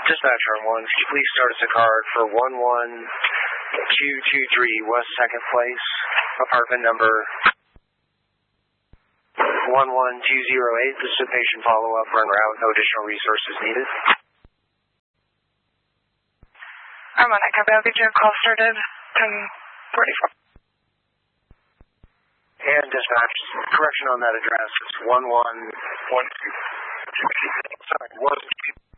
Dispatch Arm 1, could you please start us a card for 11223 West 2nd Place, apartment number 11208. This is a patient follow-up, run route, no additional resources needed. I'm on that copy. I'll get you a call started 10:44. And dispatch, correction on that address, it's 1112. Sorry, 1